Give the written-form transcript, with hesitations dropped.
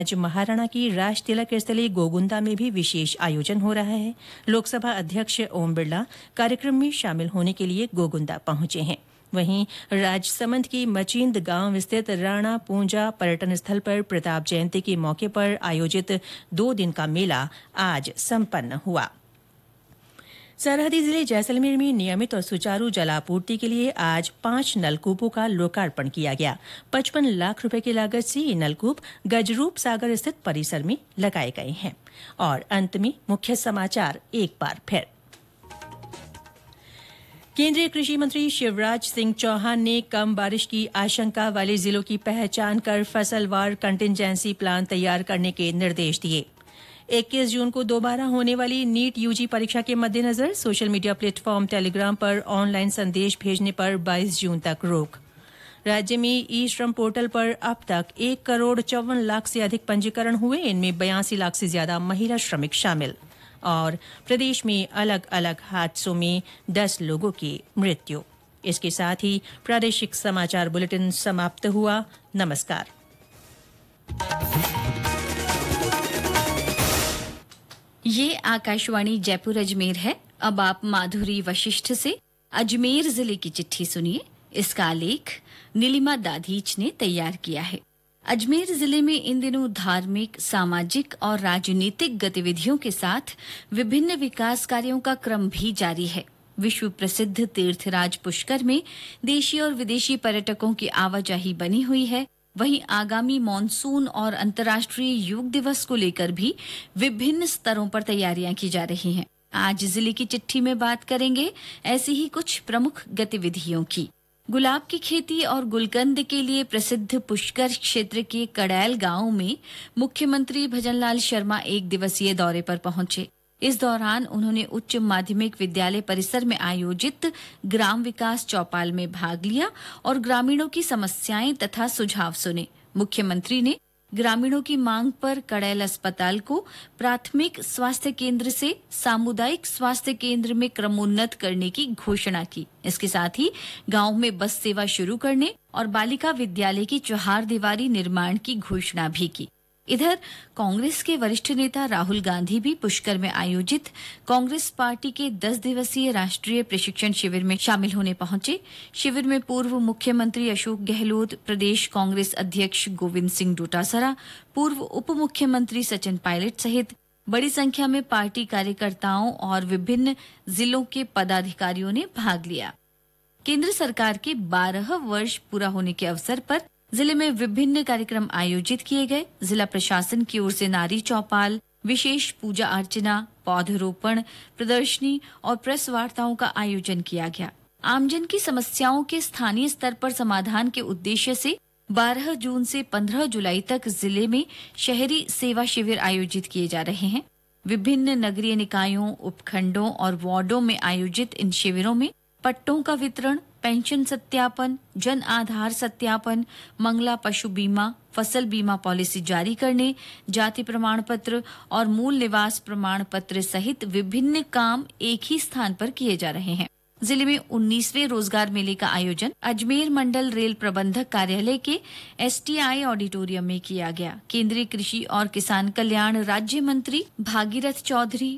आज महाराणा की राज तिलक स्थली गोगुंदा में भी विशेष आयोजन हो रहा है। लोकसभा अध्यक्ष ओम बिरला कार्यक्रम में शामिल होने के लिए गोगुंदा पहुंचे हैं। वहीं राजसमंद की मचींद गांव स्थित राणा पूंजा पर्यटन स्थल पर प्रताप जयंती के मौके पर आयोजित 2 दिन का मेला आज संपन्न हुआ। सरहदी जिले जैसलमेर में नियमित और सुचारू जलापूर्ति के लिए आज 5 नलकूपों का लोकार्पण किया गया। 55 लाख रुपए की लागत से ये नलकूप गजरूप सागर स्थित परिसर में लगाए गए हैं। और अंत में मुख्य समाचार एक बार फिर। केंद्रीय कृषि मंत्री शिवराज सिंह चौहान ने कम बारिश की आशंका वाले जिलों की पहचान कर फसलवार कंटिजेंसी प्लान तैयार करने के निर्देश दिए। 21 जून को दोबारा होने वाली नीट यूजी परीक्षा के मद्देनजर सोशल मीडिया प्लेटफॉर्म टेलीग्राम पर ऑनलाइन संदेश भेजने पर 22 जून तक रोक। राज्य में ई श्रम पोर्टल पर अब तक 1,54,00,000 से अधिक पंजीकरण हुए। इनमें 82 लाख से ज्यादा महिला श्रमिक शामिल। और प्रदेश में अलग अलग हादसों में 10 लोगों की मृत्यु। इसके साथ ही प्रादेशिक समाचार बुलेटिन समाप्त हुआ। नमस्कार। ये आकाशवाणी जयपुर अजमेर है। अब आप माधुरी वशिष्ठ से अजमेर जिले की चिट्ठी सुनिए। इसका आलेख नीलिमा दाधीच ने तैयार किया है। अजमेर जिले में इन दिनों धार्मिक, सामाजिक और राजनीतिक गतिविधियों के साथ विभिन्न विकास कार्यों का क्रम भी जारी है। विश्व प्रसिद्ध तीर्थराज पुष्कर में देशी और विदेशी पर्यटकों की आवाजाही बनी हुई है। वहीं आगामी मॉनसून और अंतर्राष्ट्रीय योग दिवस को लेकर भी विभिन्न स्तरों पर तैयारियां की जा रही हैं। आज जिले की चिट्ठी में बात करेंगे ऐसी ही कुछ प्रमुख गतिविधियों की। गुलाब की खेती और गुलकंद के लिए प्रसिद्ध पुष्कर क्षेत्र के कड़ैल गांव में मुख्यमंत्री भजनलाल शर्मा 1 दिवसीय दौरे पर पहुंचे। इस दौरान उन्होंने उच्च माध्यमिक विद्यालय परिसर में आयोजित ग्राम विकास चौपाल में भाग लिया और ग्रामीणों की समस्याएं तथा सुझाव सुने। मुख्यमंत्री ने ग्रामीणों की मांग पर कड़ैल अस्पताल को प्राथमिक स्वास्थ्य केंद्र से सामुदायिक स्वास्थ्य केंद्र में क्रमोन्नत करने की घोषणा की। इसके साथ ही गांव में बस सेवा शुरू करने और बालिका विद्यालय की चहारदीवारी निर्माण की घोषणा भी की। इधर कांग्रेस के वरिष्ठ नेता राहुल गांधी भी पुष्कर में आयोजित कांग्रेस पार्टी के 10 दिवसीय राष्ट्रीय प्रशिक्षण शिविर में शामिल होने पहुंचे। शिविर में पूर्व मुख्यमंत्री अशोक गहलोत, प्रदेश कांग्रेस अध्यक्ष गोविंद सिंह डोटासरा, पूर्व उप मुख्यमंत्री सचिन पायलट सहित बड़ी संख्या में पार्टी कार्यकर्ताओं और विभिन्न जिलों के पदाधिकारियों ने भाग लिया। केंद्र सरकार के 12 वर्ष पूरा होने के अवसर पर जिले में विभिन्न कार्यक्रम आयोजित किए गए। जिला प्रशासन की ओर से नारी चौपाल, विशेष पूजा अर्चना, पौधरोपण, प्रदर्शनी और प्रेस वार्ताओं का आयोजन किया गया। आमजन की समस्याओं के स्थानीय स्तर पर समाधान के उद्देश्य से 12 जून से 15 जुलाई तक जिले में शहरी सेवा शिविर आयोजित किए जा रहे हैं। विभिन्न नगरीय निकायों, उपखंडों और वार्डों में आयोजित इन शिविरों में पट्टों का वितरण, पेंशन सत्यापन, जन आधार सत्यापन, मंगला पशु बीमा, फसल बीमा पॉलिसी जारी करने, जाति प्रमाण पत्र और मूल निवास प्रमाण पत्र सहित विभिन्न काम एक ही स्थान पर किए जा रहे हैं। जिले में 19वें रोजगार मेले का आयोजन अजमेर मंडल रेल प्रबंधक कार्यालय के STI ऑडिटोरियम में किया गया। केंद्रीय कृषि और किसान कल्याण राज्य मंत्री भागीरथ चौधरी,